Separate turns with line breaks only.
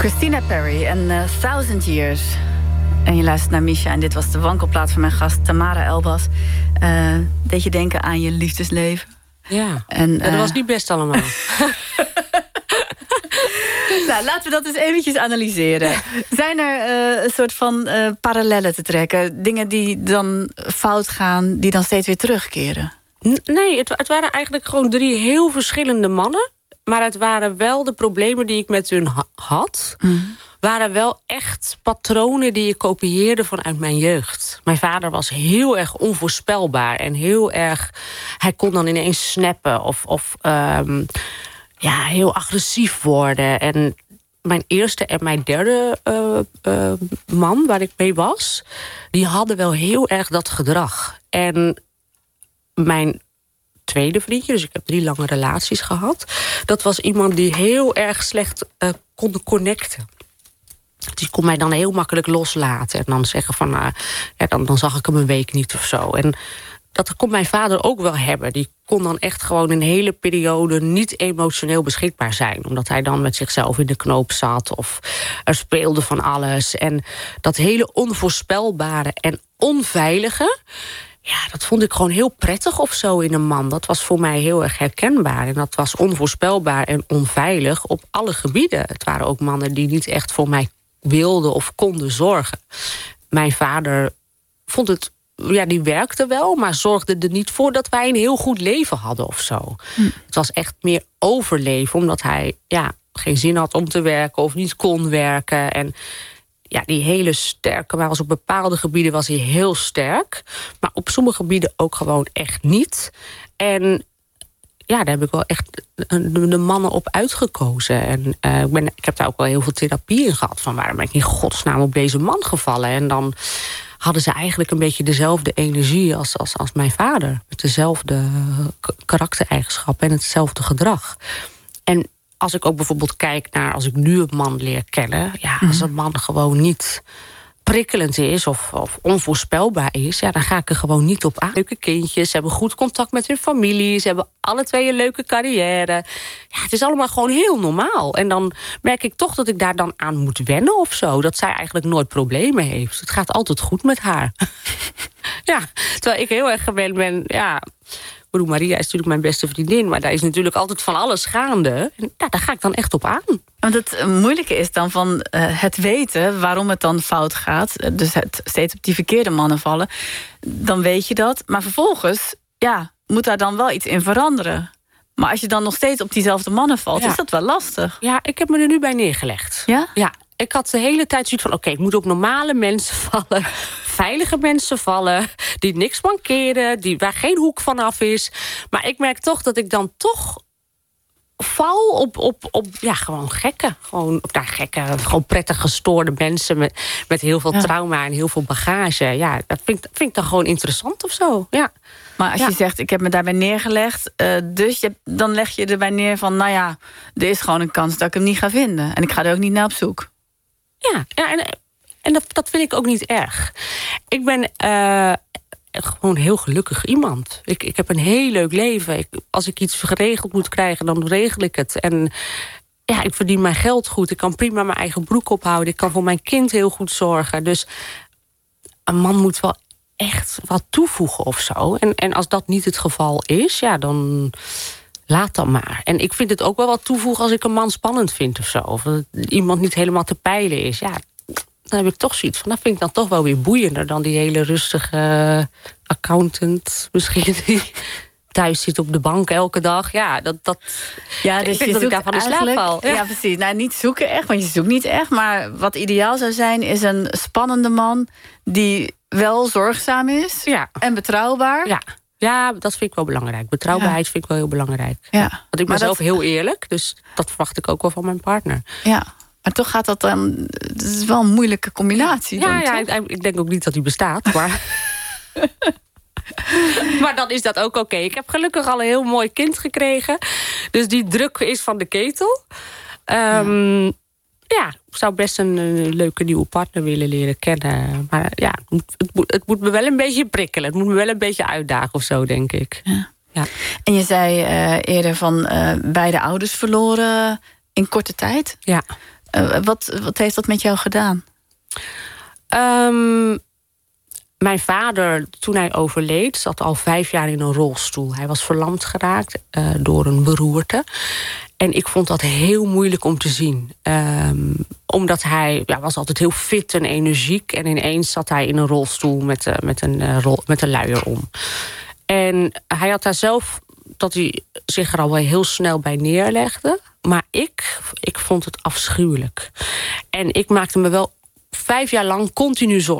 Christina Perri en 1000 Years. En je luistert naar Misha en dit was de wankelplaat van mijn gast Tamara Elbaz. Deed je denken aan je liefdesleven?
Ja, en dat was niet best allemaal.
Nou, laten we dat eens eventjes analyseren. Zijn er een soort van parallellen te trekken? Dingen die dan fout gaan, die dan steeds weer terugkeren?
Nee, het waren eigenlijk gewoon 3 heel verschillende mannen. Maar het waren wel de problemen die ik met hun had. Waren wel echt patronen die ik kopieerde vanuit mijn jeugd. Mijn vader was heel erg onvoorspelbaar. En heel erg... Hij kon dan ineens snappen of heel agressief worden. En mijn eerste en mijn derde man waar ik mee was... die hadden wel heel erg dat gedrag. En mijn tweede vriendje, dus ik heb 3 lange relaties gehad... dat was iemand die heel erg slecht kon connecten. Die kon mij dan heel makkelijk loslaten. En dan zeggen van, dan zag ik hem een week niet of zo. En dat kon mijn vader ook wel hebben. Die kon dan echt gewoon een hele periode niet emotioneel beschikbaar zijn. Omdat hij dan met zichzelf in de knoop zat. Of er speelde van alles. En dat hele onvoorspelbare en onveilige... Ja, dat vond ik gewoon heel prettig of zo in een man. Dat was voor mij heel erg herkenbaar. En dat was onvoorspelbaar en onveilig op alle gebieden. Het waren ook mannen die niet echt voor mij wilden of konden zorgen. Mijn vader vond het... Ja, die werkte wel, maar zorgde er niet voor dat wij een heel goed leven hadden of zo. Het was echt meer overleven, omdat hij geen zin had om te werken of niet kon werken. En ja, die hele sterke, maar op bepaalde gebieden was hij heel sterk. Maar op sommige gebieden ook gewoon echt niet. En ja, daar heb ik wel echt de mannen op uitgekozen. En ik heb daar ook wel heel veel therapie in gehad. Van waarom ben ik in godsnaam op deze man gevallen? En dan hadden ze eigenlijk een beetje dezelfde energie als mijn vader. Met dezelfde karaktereigenschappen en hetzelfde gedrag. En als ik ook bijvoorbeeld kijk naar... als ik nu een man leer kennen... ja, als een man gewoon niet prikkelend is of onvoorspelbaar is... ja, dan ga ik er gewoon niet op aan. Leuke kindjes, ze hebben goed contact met hun familie... ze hebben alle 2 een leuke carrière. Ja, het is allemaal gewoon heel normaal. En dan merk ik toch dat ik daar dan aan moet wennen of zo. Dat zij eigenlijk nooit problemen heeft. Het gaat altijd goed met haar. Ja, terwijl ik heel erg gewend ben... ja. Maria is natuurlijk mijn beste vriendin... maar daar is natuurlijk altijd van alles gaande. En ja, daar ga ik dan echt op aan.
Want het moeilijke is dan van het weten waarom het dan fout gaat. Dus het steeds op die verkeerde mannen vallen. Dan weet je dat. Maar vervolgens moet daar dan wel iets in veranderen. Maar als je dan nog steeds op diezelfde mannen valt... is dat wel lastig.
Ja, ik heb me er nu bij neergelegd.
Ja?
Ja. Ik had de hele tijd zoiets van... oké, ik moet op normale mensen vallen... veilige mensen vallen... die niks mankeren... waar geen hoek vanaf is. Maar ik merk toch dat ik dan toch... val op gewoon gekken. Gewoon prettig gestoorde mensen... met heel veel trauma en heel veel bagage. Ja, dat vind ik dan gewoon interessant of zo. Ja.
Maar als je zegt, ik heb me daarbij neergelegd... dus dan leg je erbij neer van... er is gewoon een kans dat ik hem niet ga vinden. En ik ga er ook niet naar op zoek.
Ja, en dat vind ik ook niet erg. Ik ben gewoon heel gelukkig iemand. Ik heb een heel leuk leven. Als ik iets geregeld moet krijgen, dan regel ik het. En ja, ik verdien mijn geld goed. Ik kan prima mijn eigen broek ophouden. Ik kan voor mijn kind heel goed zorgen. Dus een man moet wel echt wat toevoegen of zo. En als dat niet het geval is, dan... laat dan maar. En ik vind het ook wel wat toevoegen als ik een man spannend vind of zo. Of iemand niet helemaal te peilen is. Ja, dan heb ik toch zoiets van... dat vind ik dan toch wel weer boeiender... dan die hele rustige accountant misschien... die thuis zit op de bank elke dag. Ja, dus ik vind dat ik daarvan in slaap val.
Ja, precies. Nou, niet zoeken echt, want je zoekt niet echt. Maar wat ideaal zou zijn, is een spannende man... die wel zorgzaam is en betrouwbaar...
Ja. Ja, dat vind ik wel belangrijk. Betrouwbaarheid vind ik wel heel belangrijk.
Ja.
Want ik ben zelf heel eerlijk, dus dat verwacht ik ook wel van mijn partner.
Ja, maar toch gaat dat dan... Het is wel een moeilijke combinatie.
Ik denk ook niet dat die bestaat, maar... maar dan is dat ook oké. Ik heb gelukkig al een heel mooi kind gekregen. Dus die druk is van de ketel. Ik zou best een leuke nieuwe partner willen leren kennen. Maar ja, het moet me wel een beetje prikkelen. Het moet me wel een beetje uitdagen of zo, denk ik. Ja.
En je zei eerder van beide ouders verloren in korte tijd.
Ja.
Wat heeft dat met jou gedaan?
Mijn vader, toen hij overleed, zat al 5 jaar in een rolstoel. Hij was verlamd geraakt door een beroerte. En ik vond dat heel moeilijk om te zien. Omdat hij was altijd heel fit en energiek. En ineens zat hij in een rolstoel met een luier om. En hij had daar zelf dat hij zich er al wel heel snel bij neerlegde. Maar ik vond het afschuwelijk. En ik maakte me wel 5 jaar lang continu zorgen.